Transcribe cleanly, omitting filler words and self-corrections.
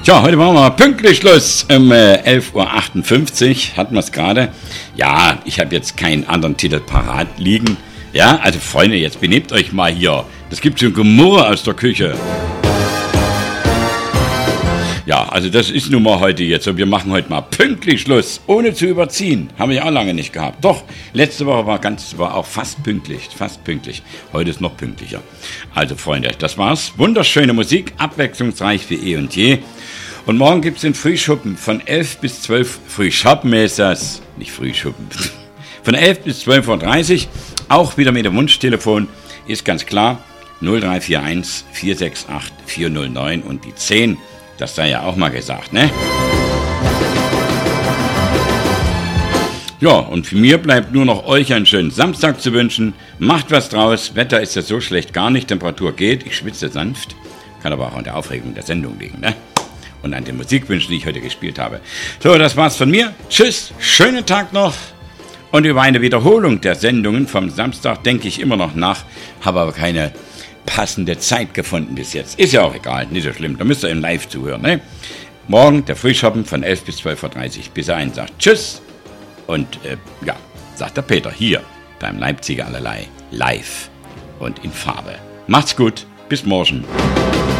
Ja, heute machen wir pünktlich Schluss. 11.58 Uhr hatten wir es gerade. Ja, ich habe jetzt keinen anderen Titel parat liegen. Ja, also Freunde, jetzt benehmt euch mal hier. Das gibt so ein Gemurre aus der Küche. Ja, also das ist nun mal heute jetzt. Und wir machen heute mal pünktlich Schluss, ohne zu überziehen. Haben wir ja auch lange nicht gehabt. Doch, letzte Woche war auch fast pünktlich. Heute ist noch pünktlicher. Also Freunde, das war's. Wunderschöne Musik, abwechslungsreich wie eh und je. Und morgen gibt's den Frühschuppen von 11 bis 12. Frühschuppen ist das, nicht Frühschuppen. Von 11 bis 12.30 Uhr, auch wieder mit dem Wunschtelefon, ist ganz klar, 0341 468 409 und die 10. Das sei ja auch mal gesagt, ne? Ja, und für mir bleibt nur noch euch einen schönen Samstag zu wünschen. Macht was draus. Wetter ist ja so schlecht gar nicht. Temperatur geht. Ich schwitze sanft. Kann aber auch an der Aufregung der Sendung liegen, ne? Und an den Musikwünschen, die ich heute gespielt habe. So, das war's von mir. Tschüss. Schönen Tag noch. Und über eine Wiederholung der Sendungen vom Samstag denke ich immer noch nach. Habe aber keine passende Zeit gefunden bis jetzt. Ist ja auch egal, nicht so schlimm. Da müsst ihr im Live zuhören, ne? Morgen der Frühschoppen von 11 bis 12.30 Uhr, bis er einen sagt Tschüss. Und sagt der Peter hier beim Leipziger Allerlei live und in Farbe. Macht's gut, bis morgen.